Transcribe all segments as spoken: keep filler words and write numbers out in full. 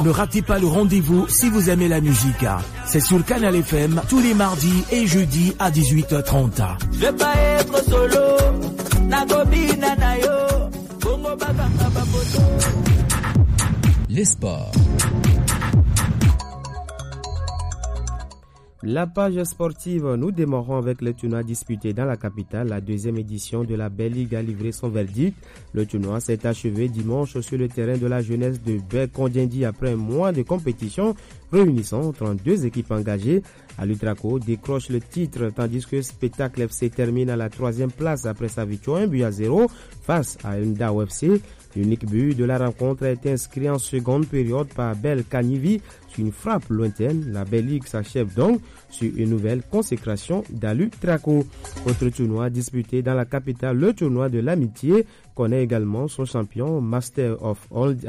Ne ratez pas le rendez-vous si vous aimez la musique. C'est sur Canal F M tous les mardis et jeudis à dix-huit heures trente. Je vais pas être solo. Nagobi nanayo. Bongo bakanga baboto. Les sports. La page sportive, nous démarrons avec le tournoi disputé dans la capitale. La deuxième édition de la Belle Ligue a livré son verdict. Le tournoi s'est achevé dimanche sur le terrain de la jeunesse de Bekondiendi après un mois de compétition réunissant trente-deux équipes engagées. Alutraco décroche le titre tandis que Spectacle F C termine à la troisième place après sa victoire un but à zéro face à Ndao F C. L'unique but de la rencontre a été inscrit en seconde période par Bel Kanivi sur une frappe lointaine. La Belle Ligue s'achève donc sur une nouvelle consécration d'Alu Traco. Autre tournoi disputé dans la capitale, le tournoi de l'amitié connaît également son champion. Master of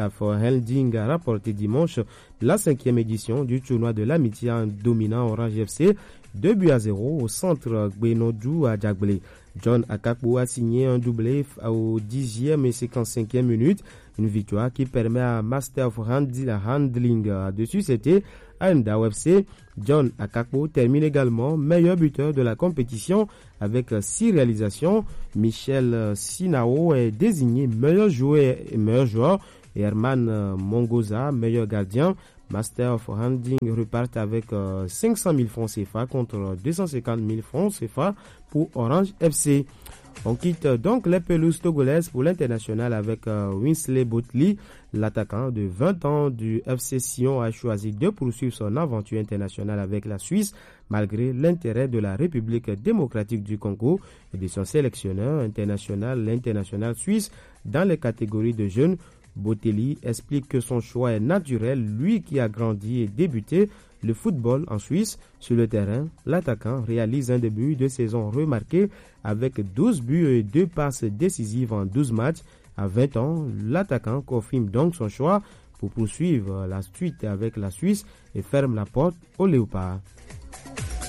Holding a rapporté dimanche la cinquième édition du tournoi de l'amitié en dominant Orange F C deux buts à zéro au centre Gbenodou à Djagblé. John Akakbo a signé un doublé au dixième et cinquante-cinquième minute. Une victoire qui permet à Master of Handling. Dessus, c'était Ndao F C. John Akakbo termine également meilleur buteur de la compétition avec six réalisations. Michel Sinao est désigné meilleur joueur et meilleur joueur. Et Herman Mongoza, meilleur gardien. Master of Handling repart avec euh, cinq cent mille francs C F A contre deux cent cinquante mille francs C F A pour Orange F C. On quitte donc les pelouses togolaises pour l'international avec euh, Winsley Botli. L'attaquant de vingt ans du F C Sion a choisi de poursuivre son aventure internationale avec la Suisse malgré l'intérêt de la République démocratique du Congo et de son sélectionneur international, l'international suisse, dans les catégories de jeunes. Botelli explique que son choix est naturel, lui qui a grandi et débuté le football en Suisse. Sur le terrain, l'attaquant réalise un début de saison remarqué avec douze buts et deux passes décisives en douze matchs. À vingt ans, l'attaquant confirme donc son choix pour poursuivre la suite avec la Suisse et ferme la porte aux Léopards.